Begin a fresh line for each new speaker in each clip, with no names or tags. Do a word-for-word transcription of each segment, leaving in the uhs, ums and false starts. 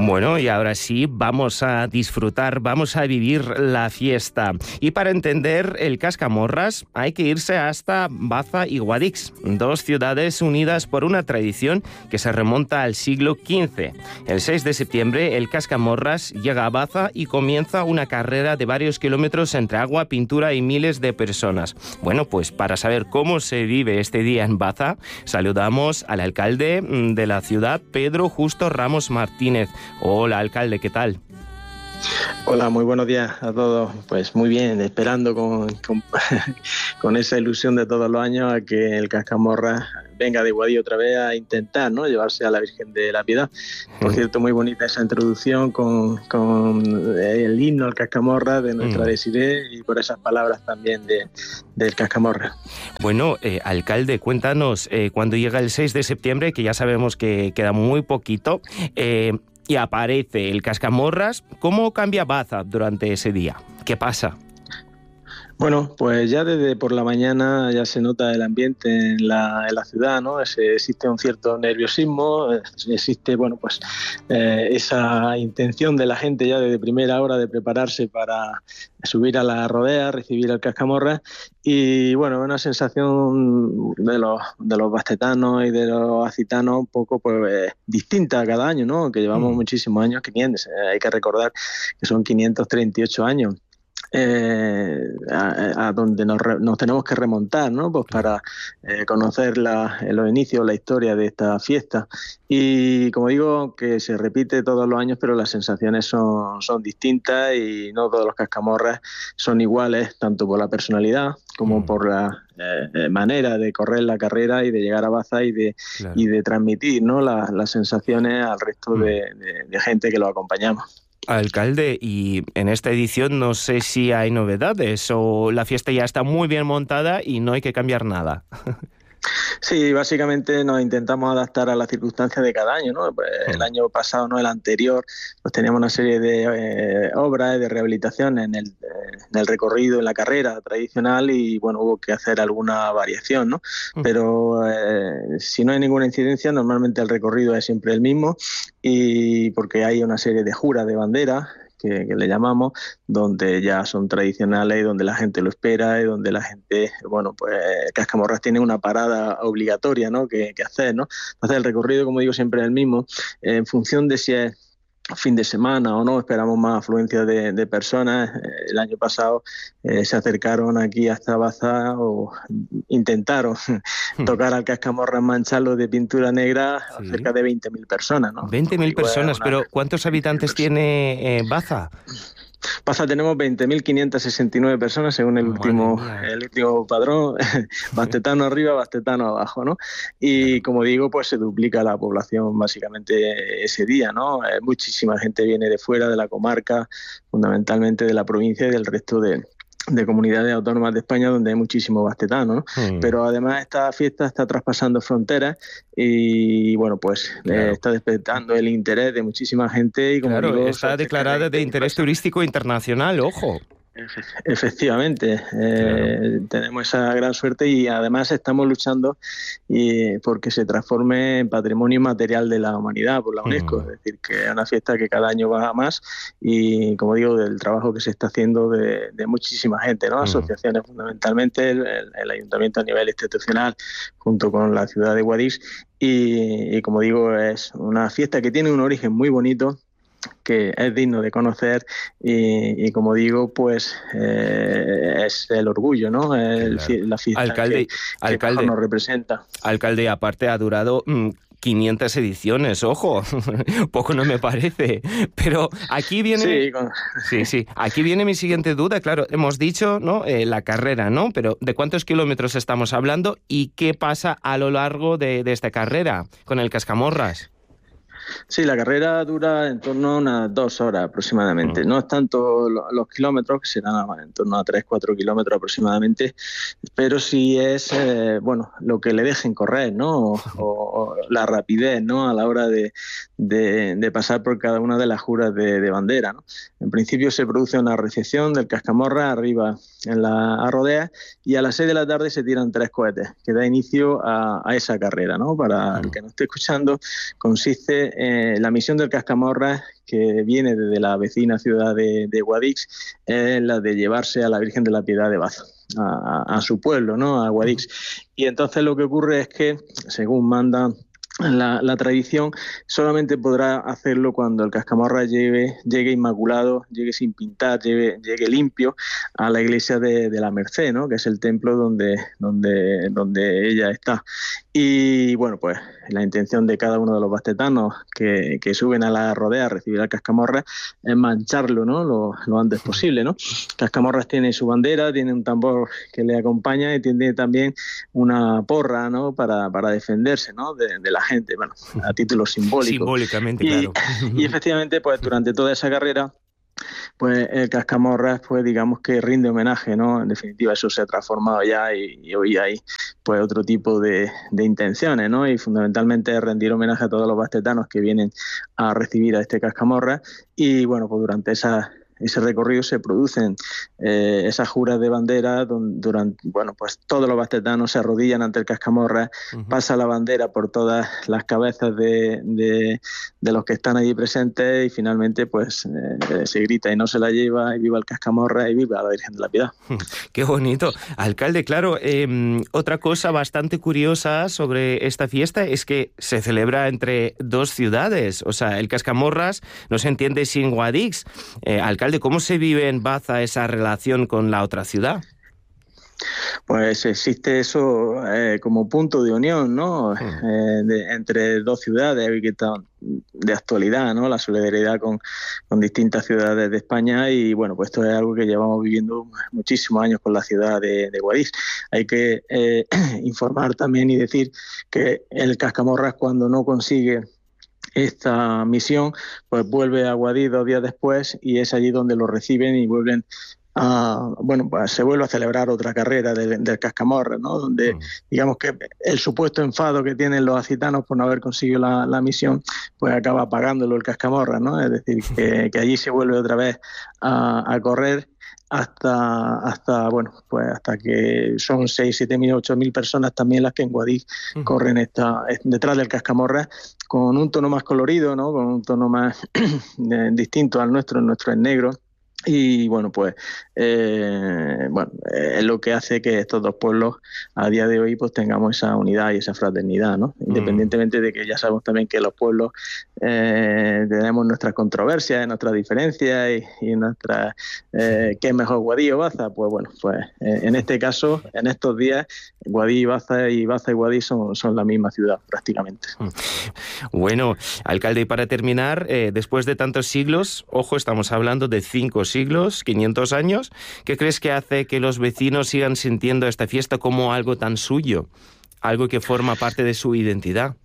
Bueno, y ahora sí, vamos a disfrutar, vamos a vivir la fiesta. Y para entender el Cascamorras hay que irse hasta Baza y Guadix, dos ciudades unidas por una tradición que se remonta al siglo quince. El seis de septiembre el Cascamorras llega a Baza y comienza una carrera de varios kilómetros entre agua, pintura y miles de personas. Bueno, pues para saber cómo se vive este día en Baza, saludamos al alcalde de la ciudad, Pedro Justo Ramos Martínez. Hola, alcalde, ¿qué tal?
Hola, muy buenos días a todos. Pues muy bien, esperando con, con, con esa ilusión de todos los años a que el Cascamorras venga de Guadix otra vez a intentar, ¿no?, llevarse a la Virgen de la Piedad. Por mm. cierto, muy bonita esa introducción con, con el himno al Cascamorras de nuestra mm. Desiré y por esas palabras también de, del Cascamorras.
Bueno, eh, alcalde, cuéntanos, eh, cuando llega el seis de septiembre, que ya sabemos que queda muy poquito, eh, y aparece el Cascamorras, ¿cómo cambia Baza durante ese día? ¿Qué pasa?
Bueno, pues ya desde por la mañana ya se nota el ambiente en la, en la ciudad, ¿no? Existe un cierto nerviosismo, existe, bueno, pues eh, esa intención de la gente ya desde primera hora de prepararse para subir a la rodea, recibir al Cascamorras y, bueno, una sensación de los, de los bastetanos y de los acitanos un poco pues eh, distinta a cada año, ¿no? Que llevamos mm. muchísimos años, quinientos, eh, hay que recordar que son quinientos treinta y ocho años. Eh, a, a donde nos, re, nos tenemos que remontar, ¿no?, pues para eh, conocer la, los inicios, la historia de esta fiesta. Y como digo, que se repite todos los años, pero las sensaciones son, son distintas y no todos los Cascamorras son iguales, tanto por la personalidad como mm. por la eh, manera de correr la carrera y de llegar a Baza y de, claro. y de transmitir, ¿no?, la, las sensaciones al resto mm. de, de, de gente que lo acompañamos.
Alcalde, y en esta edición no sé si hay novedades o la fiesta ya está muy bien montada y no hay que cambiar nada.
Sí, básicamente nos intentamos adaptar a las circunstancias de cada año, ¿no? Pues el año pasado, no el anterior, pues teníamos una serie de eh, obras de rehabilitación en el, eh, en el recorrido, en la carrera tradicional y, bueno, hubo que hacer alguna variación, ¿no? Pero eh, si no hay ninguna incidencia, normalmente el recorrido es siempre el mismo y porque hay una serie de juras de bandera Que, que le llamamos, donde ya son tradicionales y donde la gente lo espera y donde la gente, bueno, pues Cascamorras tiene una parada obligatoria, ¿no?, que, que hacer, ¿no? Entonces el recorrido, como digo, siempre es el mismo, eh, en función de si es fin de semana o no, esperamos más afluencia de, de personas. El año pasado eh, se acercaron aquí hasta Baza o intentaron tocar al Cascamorras, mancharlo de pintura negra, sí. cerca de veinte mil personas, ¿no?
veinte mil personas, una... pero ¿cuántos habitantes tiene eh, Baza?
Baza tenemos veinte mil quinientas sesenta y nueve personas según el último, el último padrón, bastetano arriba, bastetano abajo, ¿no? Y como digo, pues se duplica la población básicamente ese día, ¿no? Eh, muchísima gente viene de fuera de la comarca, fundamentalmente de la provincia y del resto de, de comunidades autónomas de España donde hay muchísimo bastetano, ¿no? Mm. Pero además esta fiesta está traspasando fronteras y, bueno, pues claro. eh, está despertando el interés de muchísima gente y, como
claro,
digo,
está declarada de interés personas. turístico internacional, ojo.
Efectivamente, eh, claro. tenemos esa gran suerte y además estamos luchando y porque se transforme en patrimonio inmaterial de la humanidad por la UNESCO, mm. es decir, que es una fiesta que cada año va a más y, como digo, del trabajo que se está haciendo de, de muchísima gente, ¿no? Mm. Asociaciones fundamentalmente, el, el Ayuntamiento a nivel institucional junto con la ciudad de Guadix y, y, como digo, es una fiesta que tiene un origen muy bonito, que es digno de conocer y, y como digo, pues eh, es el orgullo, ¿no? El, claro. La fiesta
alcalde,
que,
alcalde,
que nos representa.
Alcalde, aparte ha durado mmm, quinientas ediciones, ojo, poco no me parece, pero aquí viene...
Sí, con...
sí, sí, aquí viene mi siguiente duda, claro, hemos dicho, ¿no?, eh, la carrera, ¿no?, pero ¿de cuántos kilómetros estamos hablando y qué pasa a lo largo de, de esta carrera con el Cascamorras?
Sí, la carrera dura en torno a unas dos horas aproximadamente. Uh-huh. No es tanto los kilómetros, que serán en torno a tres, cuatro kilómetros aproximadamente, pero sí es, eh, bueno, lo que le dejen correr, ¿no? O, o la rapidez, ¿no?, a la hora de, de, de pasar por cada una de las juras de, de bandera, ¿no? En principio se produce una recepción del Cascamorras arriba en la rodea y a las seis de la tarde se tiran tres cohetes, que da inicio a, a esa carrera, ¿no? Para uh-huh. el que no esté escuchando, consiste Eh, la misión del Cascamorras, que viene desde la vecina ciudad de, de Guadix es la de llevarse a la Virgen de la Piedad de Baza a, a su pueblo, ¿no? A Guadix. Y entonces lo que ocurre es que, según manda La, la tradición, solamente podrá hacerlo cuando el cascamorra llegue, llegue inmaculado, llegue sin pintar, llegue, llegue limpio a la iglesia de, de la Merced, ¿no? Que es el templo donde, donde, donde ella está. Y bueno, pues la intención de cada uno de los bastetanos que, que suben a la rodea a recibir al cascamorra es mancharlo, ¿no? Lo, lo antes posible, ¿no? Cascamorras tiene su bandera, tiene un tambor que le acompaña y tiene también una porra, ¿no? Para, para defenderse, ¿no? De, de la gente, bueno, a título simbólico.
Simbólicamente,
y,
claro.
Y efectivamente, pues durante toda esa carrera, pues el cascamorras, pues digamos que rinde homenaje, ¿no? En definitiva, eso se ha transformado ya y, y hoy hay pues otro tipo de, de intenciones, ¿no? Y fundamentalmente rendir homenaje a todos los bastetanos que vienen a recibir a este cascamorras y bueno, pues durante esa ese recorrido se producen eh, esas juras de bandera donde, durante, bueno, pues todos los bastetanos se arrodillan ante el cascamorra, uh-huh. Pasa la bandera por todas las cabezas de, de, de los que están allí presentes y finalmente pues eh, se grita y no se la lleva y viva el cascamorra y viva la Virgen de la Piedad.
Qué bonito. Alcalde, claro, eh, otra cosa bastante curiosa sobre esta fiesta es que se celebra entre dos ciudades, o sea, el cascamorras no se entiende sin Guadix. Eh, alcalde, ¿cómo se vive en Baza esa relación con la otra ciudad?
Pues existe eso eh, como punto de unión, ¿no? Mm. Eh, de, entre dos ciudades que están de actualidad, ¿no? La solidaridad con, con distintas ciudades de España y bueno, pues esto es algo que llevamos viviendo muchísimos años con la ciudad de, de Guadix. Hay que eh, informar también y decir que el cascamorras cuando no consigue esta misión, pues vuelve a Guadix dos días después y es allí donde lo reciben y vuelven a, bueno, pues se vuelve a celebrar otra carrera del, del cascamorra, ¿no? Donde mm. digamos que el supuesto enfado que tienen los acitanos por no haber conseguido la, la misión, pues acaba pagándolo el cascamorra, ¿no? Es decir, que, que allí se vuelve otra vez a, a correr hasta hasta bueno pues hasta que son seis, siete mil, ocho mil personas también las que en Guadix uh-huh. corren esta, detrás del cascamorra con un tono más colorido, ¿no? Con un tono más distinto al nuestro, el nuestro es negro. Y bueno, pues eh, bueno, es lo que hace que estos dos pueblos a día de hoy pues tengamos esa unidad y esa fraternidad, ¿no? Independientemente de que ya sabemos también que los pueblos eh, tenemos nuestras controversias, nuestras diferencias y, y nuestras eh, ¿qué es mejor, Guadix o Baza? Pues bueno, pues eh, en este caso, en estos días, Guadix y Baza y Baza y Guadix son, son la misma ciudad prácticamente.
Bueno, alcalde, y para terminar, eh, después de tantos siglos, ojo, estamos hablando de cinco siglos, quinientos años, ¿qué crees que hace que los vecinos sigan sintiendo esta fiesta como algo tan suyo, algo que forma parte de su identidad?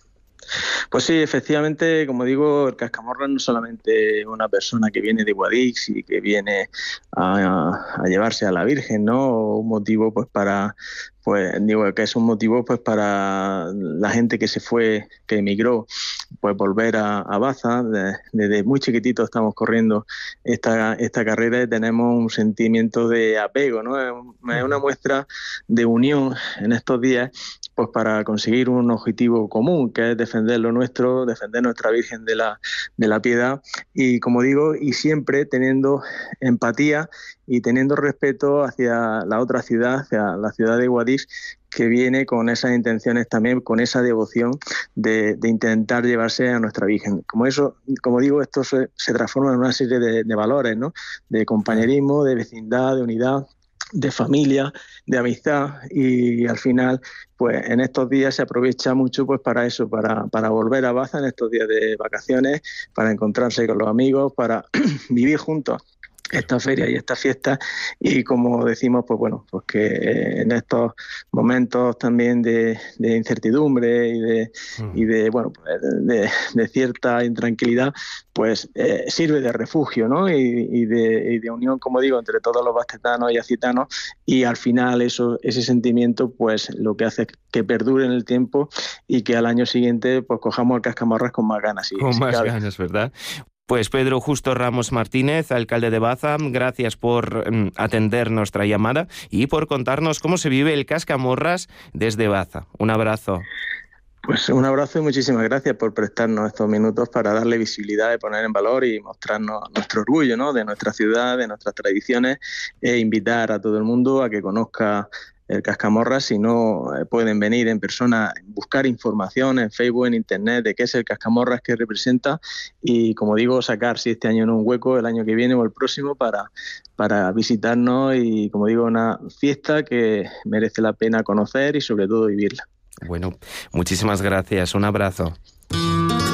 Pues sí, efectivamente, como digo, el cascamorra no es solamente una persona que viene de Guadix y que viene a, a llevarse a la Virgen, ¿no? Un motivo pues para pues digo que es un motivo pues para la gente que se fue, que emigró, pues volver a, a Baza. Desde, desde muy chiquitito estamos corriendo esta esta carrera y tenemos un sentimiento de apego, ¿no? Es, es una muestra de unión en estos días, pues para conseguir un objetivo común, que es defender lo nuestro, defender nuestra Virgen de la de la Piedad y, como digo, y siempre teniendo empatía y teniendo respeto hacia la otra ciudad, hacia la ciudad de Guadix, que viene con esas intenciones también, con esa devoción de, de intentar llevarse a nuestra Virgen. Como eso, como digo, esto se, se transforma en una serie de, de valores, ¿no? De compañerismo, de vecindad, de unidad, de familia, de amistad y al final pues en estos días se aprovecha mucho pues para eso, para, para volver a Baza en estos días de vacaciones, para encontrarse con los amigos, para vivir juntos esta feria y esta fiesta y como decimos pues bueno pues que en estos momentos también de, de incertidumbre y de mm. y de bueno pues de, de cierta intranquilidad pues eh, sirve de refugio, ¿no? Y, y, de, y de unión, como digo, entre todos los bastetanos y acitanos y al final eso ese sentimiento pues lo que hace es que perdure en el tiempo y que al año siguiente pues cojamos el cascamorras con más ganas.
Con
si
más
cabe.
ganas, ¿verdad? Pues Pedro Justo Ramos Martínez, alcalde de Baza, gracias por mm, atender nuestra llamada y por contarnos cómo se vive el cascamorras desde Baza. Un abrazo.
Pues un abrazo y muchísimas gracias por prestarnos estos minutos para darle visibilidad y poner en valor y mostrarnos nuestro orgullo, ¿no?, de nuestra ciudad, de nuestras tradiciones, e invitar a todo el mundo a que conozca el Cascamorras. Si no eh, pueden venir en persona, buscar información en Facebook, en Internet, de qué es el Cascamorras, qué representa, y, como digo, sacar, si este año no un hueco, el año que viene o el próximo, para, para visitarnos, y, como digo, una fiesta que merece la pena conocer y sobre todo vivirla.
Bueno, muchísimas gracias. Un abrazo.